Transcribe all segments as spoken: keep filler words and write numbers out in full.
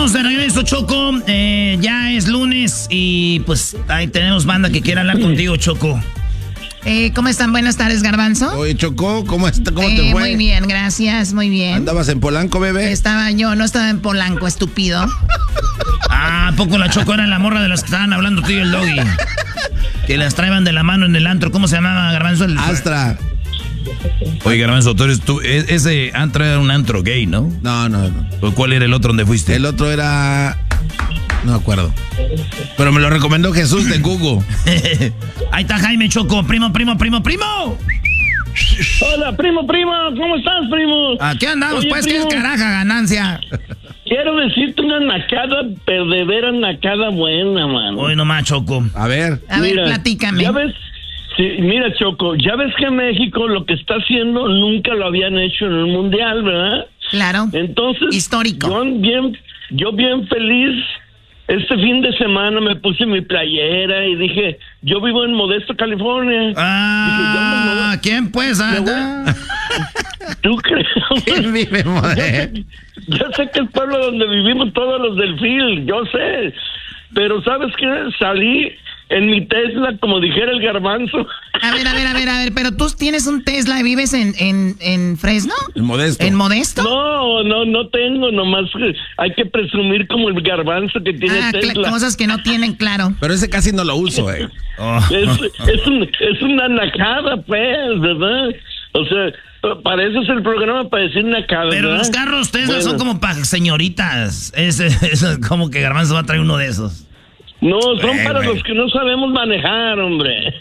Estamos de regreso, Choco. Eh, ya es lunes y pues ahí tenemos banda que quiere hablar contigo, Choco. Eh, ¿Cómo están? Buenas tardes, Garbanzo. Oye, Choco, ¿cómo, está, cómo eh, te fue? Muy bien, gracias, muy bien. ¿Andabas en Polanco, bebé? Estaba yo, no estaba en Polanco, estúpido. Ah, ¿a poco la Choco era la morra de las que estaban hablando tú y el Doggy? Que las traían de la mano en el antro. ¿Cómo se llamaba, Garbanzo? El... Astra. Oye, Garbanzo, tú eres tú. Ese antro era un antro gay, ¿no? No, no, no. ¿Cuál era el otro donde fuiste? El otro era... No me acuerdo. Pero me lo recomendó Jesús de Google. Ahí está Jaime, Choco. Primo, primo, primo, primo. Hola, primo, primo. ¿Cómo estás, primo? Aquí andamos, Oye, pues, primo, ¿qué es caraja, ganancia? Quiero decirte una nacada, pero de veras nacada buena, mano. Hoy nomás, Choco. A ver. A Mira, ver, platícame. Ya ves, sí, mira, Choco, ya ves que México lo que está haciendo nunca lo habían hecho en el Mundial, ¿verdad? Claro. Entonces, histórico. Yo bien, yo bien feliz. Este fin de semana me puse mi playera y dije, yo vivo en Modesto, California. Ah, dije, ¿quién pues? Ah, ¿Tú crees? ¿Quién vive en Modesto? Yo, yo sé que es el pueblo donde vivimos todos los del Phil, yo sé. Pero ¿sabes qué? Salí en mi Tesla, como dijera el Garbanzo. A ver, a ver, a ver, a ver, pero tú tienes un Tesla y vives en, en, en Fresno. En Modesto. ¿En Modesto? No, no, no tengo, nomás hay que presumir como el Garbanzo que tiene ah, Tesla. Cosas que no tienen, claro. Pero ese casi no lo uso, eh. Oh. Es, es, un, es una nacada, pues, ¿verdad? O sea, para eso es el programa, para decir nacada. Pero ¿verdad? los carros Tesla Bueno. son como para señoritas. Es, es como que Garbanzo va a traer uno de esos. No, son Eh, para güey. los que no sabemos manejar, hombre.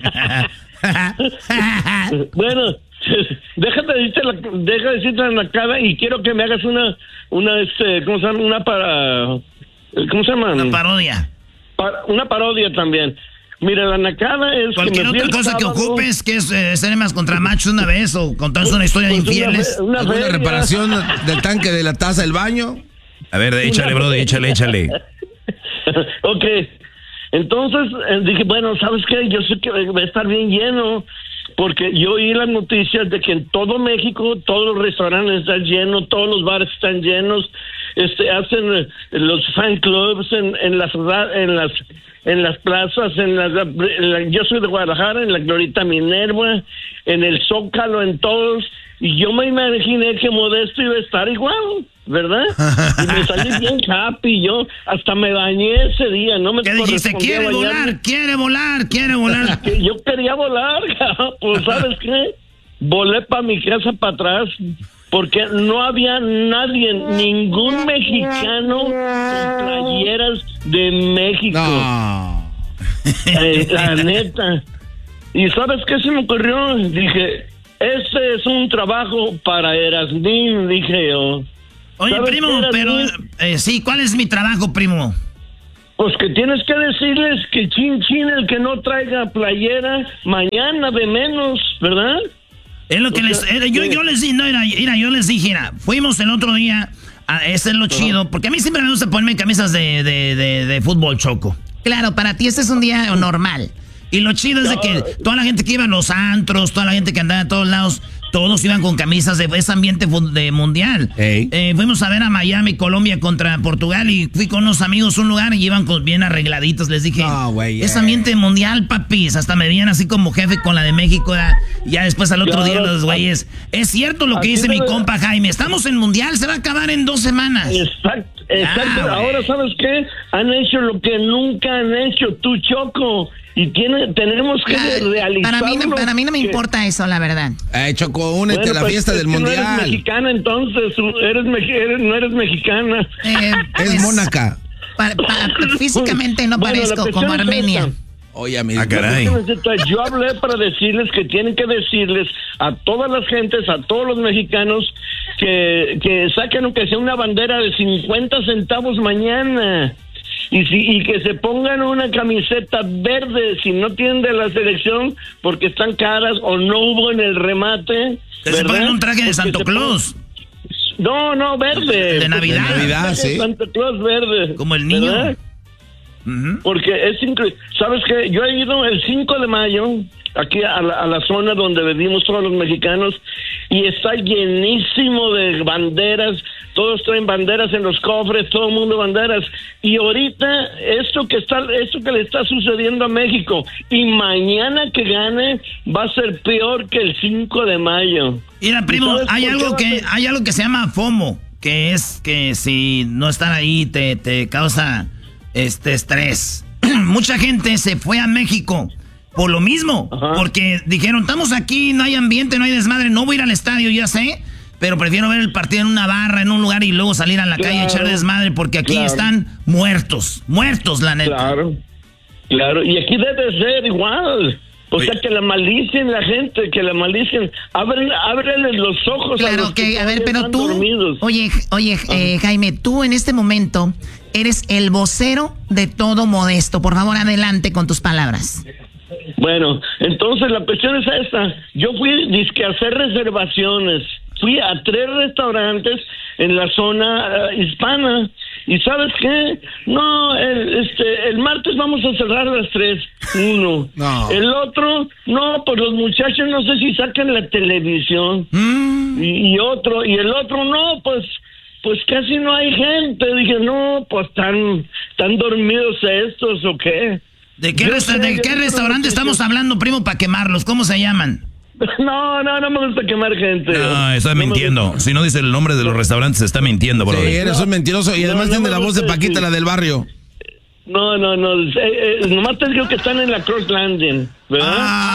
Bueno, déjate decirte la, deja decirte la nacada y quiero que me hagas una, una, este, ¿cómo se llama? Una para, ¿cómo se llama? Una parodia. Para, una parodia también. Mira, la nacada es Cualquier que me fui otra el cosa que sábado, ocupes, que es eh, ser más contra machos una vez o contarnos una historia de pues, infieles. Una, una ¿Alguna feria. reparación del tanque de la taza del baño? A ver, échale, bro, échale, échale. Ok, entonces eh, dije, bueno, ¿sabes qué? Yo sé que va a estar bien lleno, porque yo oí las noticias de que en todo México todos los restaurantes están llenos, todos los bares están llenos, este, hacen eh, los fan clubs en, en las en las en las plazas, en las, en la, yo soy de Guadalajara, en la Glorieta Minerva, en el Zócalo, en todos, y yo me imaginé que Modesto iba a estar igual, ¿verdad? Y me salí bien happy, yo hasta me bañé ese día, no me ¿Qué dijiste? correspondía ¿Quiere bañarme. volar? ¿Quiere volar? ¿Quiere volar? Que yo quería volar, pues ¿sabes qué? Volé para mi casa para atrás porque no había nadie, ningún mexicano con playeras de México. No. Eh, la neta. ¿Y sabes qué se me ocurrió? Dije, este es un trabajo para Erasmín, dije yo. Oye, ¿Sabes primo, qué, pero Erasmín? eh, sí, ¿cuál es mi trabajo, primo? Pues que tienes que decirles que chin chin el que no traiga playera, mañana de menos, ¿verdad? Es lo que O les... sea, eh, yo, que- yo les di, no, mira, mira, yo les dije, mira, fuimos el otro día, a, ese es lo chido, porque a mí siempre me gusta ponerme camisas de, de, de, de fútbol, Choco. Claro, para ti este es un día normal. Y lo chido es de que toda la gente que iba a los antros, toda la gente que andaba a todos lados, todos iban con camisas de ese ambiente fu- de mundial. Ey. Eh, fuimos a ver a Miami, Colombia contra Portugal y fui con unos amigos a un lugar y iban con, bien arregladitos. Les dije, No, güey, es eh. ambiente mundial, papis. Hasta me veían así como jefe con la de México. ¿verdad? Y ya después al otro Claro. día los güeyes, es cierto lo que Así dice mi debe- compa Jaime, estamos en mundial, se va a acabar en dos semanas. Exacto, exacto. Ah, Ahora, güey. ¿sabes qué? Han hecho lo que nunca han hecho, tú, Choco. Y tiene, tenemos que Ah, realizarlo. para mí, no- para mí no me que- importa eso, la verdad. Eh, Choco, únete Bueno, a la pues, fiesta es del que mundial. No eres mexicana, entonces. Eres, mex- eres- no eres mexicana. Eh, Es pues, Mónaca. pa- pa- físicamente no Bueno, la parezco cuestión como es Armenia. esta. Oye, amigo. Ah, caray. Yo hablé para decirles que tienen que decirles a todas las gentes, a todos los mexicanos, que, que saquen aunque sea una bandera de cincuenta centavos mañana. Y, si, y que se pongan una camiseta verde si no tienen de la selección porque están caras o no hubo en el remate. Que se ¿verdad? pongan un traje de Porque Santo se Claus. pon- No, no, verde. De Navidad. De Navidad, sí. Santa Claus verde. Como el niño. ¿verdad? Ujú. Porque es increíble. ¿Sabes qué? Yo he ido el cinco de mayo aquí a la, a la zona donde vivimos todos los mexicanos y está llenísimo de banderas todos traen banderas en los cofres, todo el mundo banderas. Y ahorita esto que está, esto que le está sucediendo a México, y mañana que gane va a ser peor que el cinco de mayo. Mira, primo, hay algo que hay algo que se llama FOMO, que es que si no están ahí te, te causa este estrés. Mucha gente se fue a México por lo mismo, ajá, porque dijeron, estamos aquí, no hay ambiente, no hay desmadre, no voy a ir al estadio, ya sé, pero prefiero ver el partido en una barra, en un lugar y luego salir a la claro, calle y echar desmadre, porque aquí claro, están muertos, muertos, la neta. Claro, claro, y aquí debe ser igual. O oye, sea, que la malicien la gente, que la malicien, ábrele, ábrele los ojos. Claro, a los que, que a ver, pero tú, dormidos. oye, oye, eh, Jaime, tú en este momento eres el vocero de Todo Modesto. Por favor, adelante con tus palabras. Bueno, entonces la cuestión es esta. Yo fui disque a hacer reservaciones. Fui a tres restaurantes en la zona uh, hispana. ¿Y sabes qué? No, el, este, el martes vamos a cerrar las tres. Uno. No. El otro, no, pues los muchachos no sé si sacan la televisión. Mm. Y, y otro, y el otro, no, pues... Pues casi no hay gente. Dije, no, pues están, están dormidos estos o qué. ¿De qué, resta- sé, ¿de qué restaurante estamos hablando, primo, para quemarlos? ¿Cómo se llaman? No, no, no me gusta quemar gente. No, está no mintiendo. Si no dice el nombre de los restaurantes, está mintiendo, bro. Sí, eres no, un mentiroso. Y además no, tiene no la voz de Paquita, decir. La del barrio. No, no, no. Eh, eh, nomás te digo que están en la Cross Landing, ¿verdad?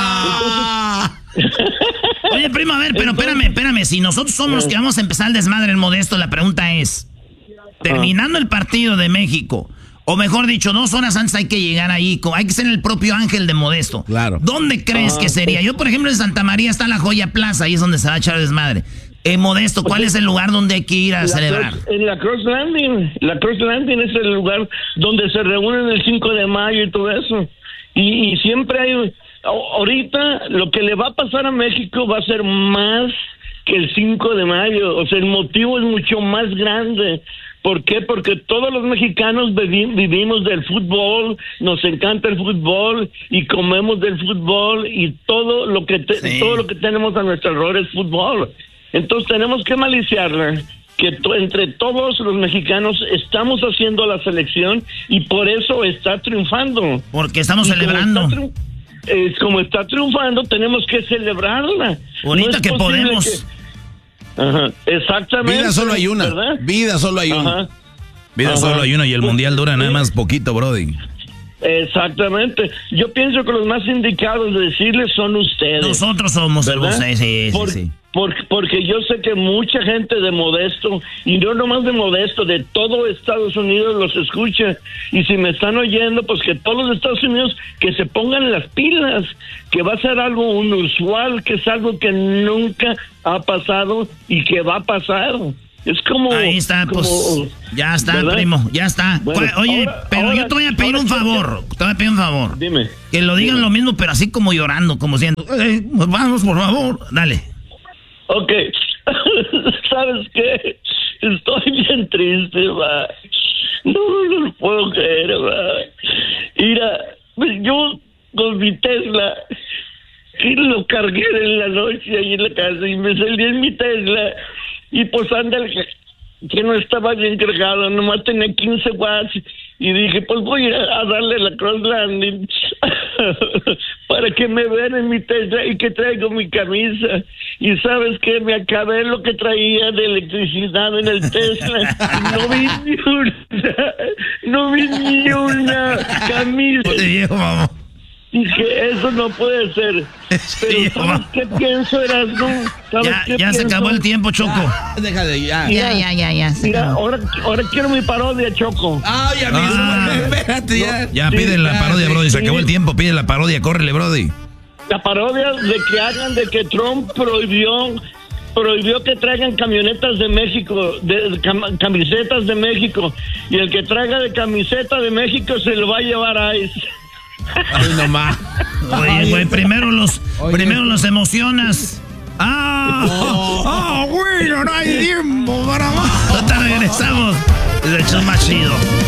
Ah. Entonces... Oye, primo, a ver, pero espérame, espérame. Si nosotros somos los que vamos a empezar el desmadre en Modesto, la pregunta es, terminando el partido de México, o mejor dicho, dos horas antes hay que llegar ahí, hay que ser el propio Ángel de Modesto. Claro. ¿Dónde crees ah, que sería? Yo, por ejemplo, en Santa María está la Joya Plaza, ahí es donde se va a echar desmadre. En Modesto, ¿cuál es el lugar donde hay que ir a la celebrar? Cross, en la Cross Landing. La Cross Landing es el lugar donde se reúnen el cinco de mayo y todo eso. Y, y siempre hay... Ahorita lo que le va a pasar a México va a ser más que el cinco de mayo. O sea, el motivo es mucho más grande. ¿Por qué? Porque todos los mexicanos vivi- vivimos del fútbol, nos encanta el fútbol y comemos del fútbol y todo lo que te- sí. todo lo que tenemos a nuestro alrededor es fútbol. Entonces tenemos que maliciarla. Que to- entre todos los mexicanos estamos haciendo la selección y por eso está triunfando. Porque estamos y celebrando. Como está, tri- eh, como está triunfando, tenemos que celebrarla. Bonita no es que podemos. Que... Ajá, exactamente. Vida solo hay una. ¿Verdad? Vida solo hay una. Ajá. Vida Ajá. solo hay una y el mundial dura nada más poquito, brody. Exactamente. Yo pienso que los más indicados de decirles son ustedes. Nosotros somos el vocero, sí, Por, sí, sí. Por, porque yo sé que mucha gente de Modesto, y no nomás de Modesto, de todo Estados Unidos los escucha. Y si me están oyendo, pues que todos los Estados Unidos que se pongan las pilas, que va a ser algo inusual, que es algo que nunca ha pasado y que va a pasar. Es como... Ahí está, como, pues, ya está, ¿verdad? Primo, ya está. Bueno, Oye, ahora, pero ahora, yo te voy a pedir un favor, te voy a pedir un favor. Dime. Que lo digan dime. lo mismo, pero así como llorando, como diciendo, eh, vamos, por favor, dale. Ok, ¿sabes qué? Estoy bien triste, va. No, no lo puedo creer, va. Mira, yo con mi Tesla, que lo cargué en la noche ahí en la casa y me salí en mi Tesla y pues anda el que no estaba bien cargado, nomás tenía quince watts y dije, pues voy a darle la Cross Landing para que me vean en mi Tesla y que traigo mi camisa. Y ¿sabes qué? Me acabé lo que traía de electricidad en el Tesla y no vi ni una, no vi ni una camisa. Viejo, vamos. Dije, eso no puede ser. Pero sí, ¿sabes qué pienso, Erasmo? ¿Sabes ya qué ya pienso? se acabó el tiempo, Choco. Ya, deja de ya. Ya, ya, ya, ya. Mira, ahora, ahora quiero mi parodia, Choco. Ay, amigo, ah, espérate ya. Ya, sí, pide la parodia, Brody. Se sí. acabó el tiempo, pide la parodia, córrele, Brody. La parodia de que hagan de que Trump prohibió prohibió que traigan camionetas de México, de, de cam, camisetas de México, y el que traiga de camiseta de México se lo va a llevar a ICE. Ay, no más. Oye, güey, primero los, Oye. primero los emocionas. ¡Ah! ¡Ah, oh, bueno! No hay tiempo para más. Ahorita regresamos. Es el show más chido.